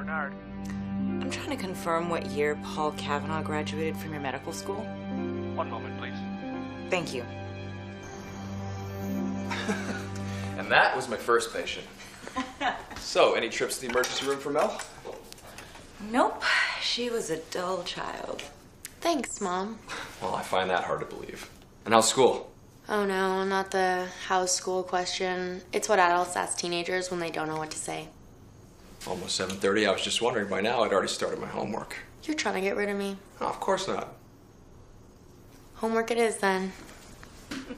Bernard. I'm trying to confirm what year Paul Kavanaugh graduated from your medical school. One moment, please. Thank you. And that was my first patient. So, any trips to the emergency room for Mel? Nope. She was a dull child. Thanks, Mom. Well, I find that hard to believe. And how's school? Oh no, not the how's school question. It's what adults ask teenagers when they don't know what to say. Almost 7:30. I was just wondering by now I'd already started my homework. You're trying to get rid of me. Oh, of course not. Homework it is then.